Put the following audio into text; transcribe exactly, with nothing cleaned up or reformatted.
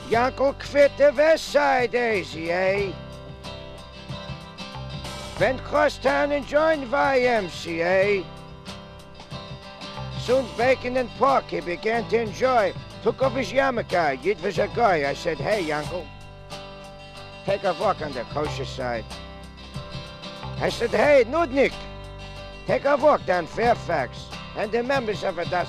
Yankel quit the West Side easy, eh? Went cross town and joined Y M C A. Soon bacon and pork he began to enjoy. Took off his yarmulke, it was a guy. I said, hey, Yankel, take a walk on the kosher side. I said, hey, Nudnik, take a walk down Fairfax. And the members of a das